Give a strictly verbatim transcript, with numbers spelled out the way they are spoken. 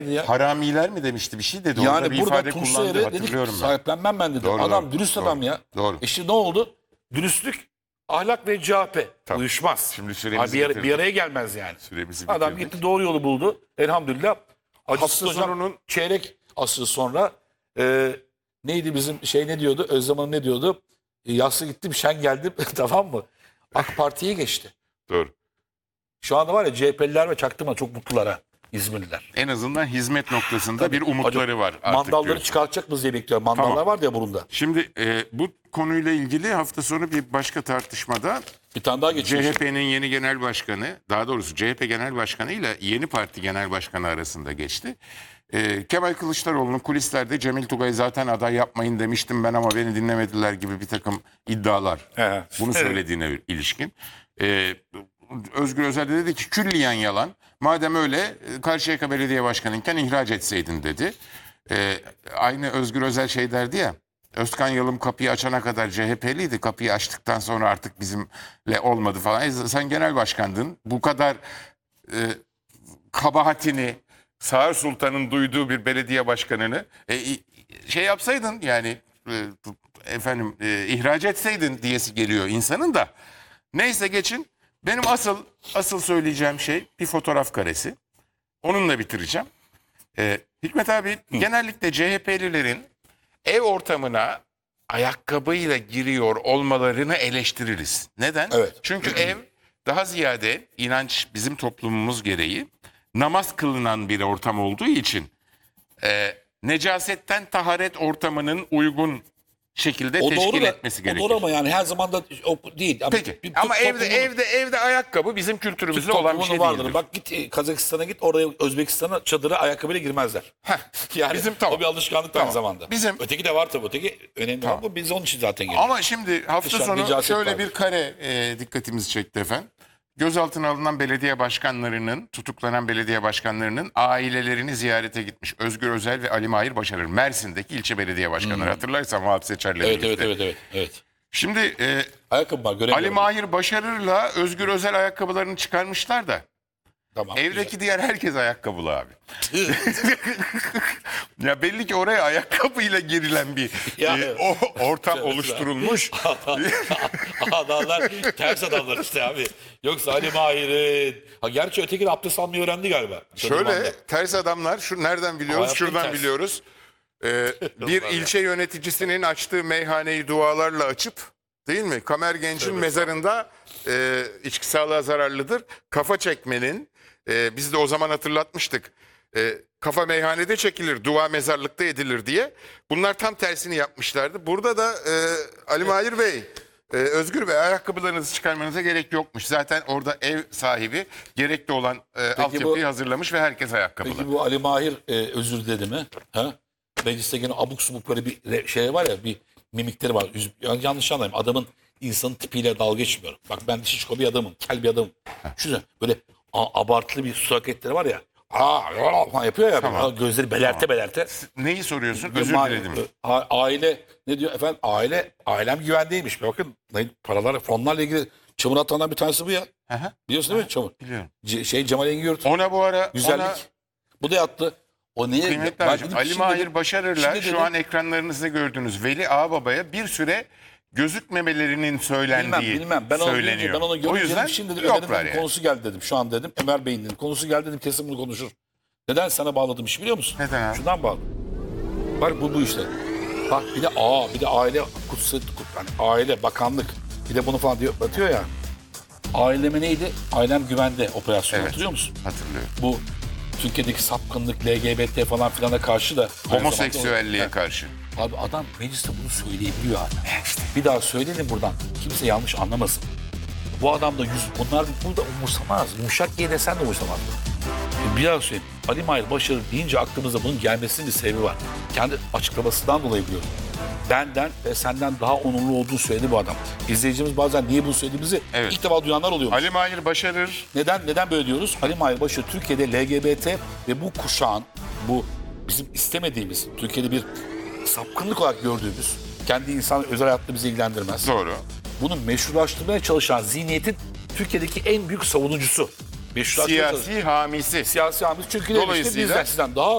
Ya. Haramiler mi demişti, bir şey dedi. Orada Yani bir burada ifade Tunç kullandı, Soyer'e dedik hatırlıyorum ben. sahiplenmem ben dedi. Doğru, adam doğru, dürüst doğru, adam ya. doğru. E şimdi ne oldu? Dürüstlük, ahlak ve C H P Tamam. uyuşmaz. Şimdi süremizi bir, ara- bitirdik. bir araya gelmez yani. Süremizi Adam bitirdik. gitti doğru yolu buldu. Elhamdülillah. Acısız Hafta hocam sonunun- çeyrek asır sonra e, neydi bizim şey ne diyordu? Özzaman ne diyordu? E, yassı gittim şen geldim tamam mı? AK Parti'ye geçti. Doğru. Şu anda var ya C H P'liler ve çaktırma çok mutlular ha. İzmirliler. En azından hizmet noktasında bir umutları var artık Mandalları diyor. çıkartacak mıyız diye bekliyorum. Mandallar Tamam. var ya burunda. Şimdi e, bu konuyla ilgili hafta sonu bir başka tartışmada Bir tane daha geçmiş. C H P'nin yeni genel başkanı, daha doğrusu C H P genel başkanı ile yeni parti genel başkanı arasında geçti. Ee, Kemal Kılıçdaroğlu'nun kulislerde Cemil Tugay'ı zaten aday yapmayın demiştim ben ama beni dinlemediler gibi bir takım iddialar. He. Bunu söylediğine ilişkin. Ee, Özgür Özel de dedi ki külliyen yalan. Madem öyle Karşıyaka Belediye Başkanı'yken ihraç etseydin dedi. Ee, aynı Özgür Özel şey derdi ya. Özkan Yalım kapıyı açana kadar C H P'liydi. Kapıyı açtıktan sonra artık bizimle olmadı falan. E, sen genel başkandın. Bu kadar e, kabahatini Sağır Sultan'ın duyduğu bir belediye başkanını e, şey yapsaydın yani e, efendim e, ihraç etseydin diyesi geliyor insanın da. Neyse geçin. Benim asıl asıl söyleyeceğim şey bir fotoğraf karesi. Onunla bitireceğim. E, Hikmet abi genellikle C H P'lilerin ev ortamına ayakkabıyla giriyor olmalarını eleştiririz. Neden? Evet. Çünkü ev daha ziyade inanç bizim toplumumuz gereği namaz kılınan bir ortam olduğu için e, necasetten taharet ortamının uygun şekilde O teşkil doğru da, etmesi o gerekiyor. doğru ama yani her zaman da o değil. Ama Peki bir ama Türk evde toplumunun- evde evde ayakkabı bizim kültürümüzde Türk olan bir toplumunun şey vardır. değildir. Bak git e, Kazakistan'a git oraya Özbekistan'a çadıra ayakkabıyla girmezler. yani bizim tamam. O bir alışkanlık Tamam. aynı zamanda. Bizim- Öteki de var tabii öteki önemli Tamam. ama biz onun için zaten geliyoruz. Ama şimdi hafta Dışarı sonu necaset şöyle var. bir kare e, dikkatimizi çekti efendim. Gözaltına alınan belediye başkanlarının, tutuklanan belediye başkanlarının ailelerini ziyarete gitmiş. Özgür Özel ve Ali Mahir Başarır. Mersin'deki ilçe belediye başkanları. Hatırlarsan Vahap Seçer'le Hmm. evet, birlikte. evet evet evet evet. Şimdi e, Ayakkabı var Ali göremiyorum. Mahir Başarır'la Özgür Özel ayakkabılarını çıkarmışlar da Tamam. evdeki diğer herkes ayakkabılı abi. Ya belli ki oraya ayakkabıyla girilen bir Ya, e, evet. o ortam Evet. oluşturulmuş. Adamlar ters adamlar işte abi. Yoksa Ali Mahir'in. Ha, gerçi öteki de abdest almayı öğrendi galiba. Şöyle ters adamlar, şu nereden biliyoruz? Hayatın Şuradan ters. biliyoruz. Ee, bir ilçe yöneticisinin açtığı meyhaneyi dualarla açıp, değil mi? Kamer Genç'in mezarında e, içki sağlığa zararlıdır. Kafa çekmenin, e, biz de o zaman hatırlatmıştık. E, kafa meyhanede çekilir, dua mezarlıkta edilir diye. Bunlar tam tersini yapmışlardı. Burada da e, Ali Mahir Bey, e, Özgür Bey ayakkabılarınızı çıkarmanıza gerek yokmuş. Zaten orada ev sahibi gerekli olan e, altyapıyı bu- hazırlamış ve herkes ayakkabılı. Peki bu Ali Mahir e, özür dedi mi? Ha? Mecliste gene abuk subuk böyle bir re- şey var ya bir mimikleri var. Yüz- yani yanlış anlayayım. Adamın insanın tipiyle dalga geçmiyorum. Bak ben şişko bir adamım. Kel bir adamım. Şurada böyle a- abartılı bir su hareketleri var ya. Aa, falan yapıyor ya. Tamam. Gözleri belerte belerte. Neyi soruyorsun? Özür Ma- diledim. a- Aile ne diyor efendim? Aile ailem güvendeymiş. Bakın ne- paralar fonlarla ilgili çamur atanlar bir tanesi bu ya. Hı hı, Biliyorsun değil mi çamur? biliyorum. C- şey Cemal Engin Ona bu ara Güzellik. ona Bu da yattı. O niye? kıymetli Ben abicim, gidip Ali şimdi Mahir dedim- Başarır'la şimdi şu dedim- an ekranlarınızda gördüğünüz Veli Ağababa'ya bir süre gözükmemelerinin söylendiği Bilmem bilmem. Ben onu, görünce, söyleniyor. ben onu O görünce yüzden dedim, şimdi dedim, yoklar Ömer'in dedim, yani. konusu geldi dedim. Şu an dedim Ömer Bey'in dedim, konusu geldi dedim kesin bunu konuşur. Neden sana bağladım iş biliyor musun? Neden abi? Şundan bağladım. Bak bu bu işte. Bak bir de aa bir de aile kutsu kut, yani aile bakanlık bir de bunu falan diyor atıyor ya. Aileme neydi? Ailem güvende operasyonu Evet. hatırlıyor musun? Hatırlıyorum. Bu Türkiye'deki sapkınlık, L G B T falan filana karşı da Homoseksüelliğe Evet. karşı. Abi adam mecliste bunu söyleyebiliyor abi. Bir daha söyleyelim buradan. Kimse yanlış anlamasın. Bu adam da yüz... Bunlar burada umursamaz. Yumuşak giy desen de umursamaz. Bir daha söyleyeyim. Ali Mahir Başarır deyince aklımızda bunun gelmesinin bir sebebi var. Kendi açıklamasından dolayı biliyorum. Benden ve senden daha onurlu olduğunu söyledi bu adam. İzleyicimiz bazen niye bunu söylediğimizi Evet. ilk defa duyanlar oluyor. Ali Mahir Başarır Neden neden böyle diyoruz? Ali Mahir Başarır Türkiye'de L G B T ve bu kuşağın, bu bizim istemediğimiz, Türkiye'de bir sapkınlık olarak gördüğümüz, kendi insan özel hayatla bizi ilgilendirmez. doğru. Bunu meşrulaştırmaya çalışan zihniyetin Türkiye'deki en büyük savunucusu. Meşrulaştırmaya çalışan- Siyasi hamisi. Siyasi hamle çünkü ne demişti? Dolayısıyla- Bizden sizden daha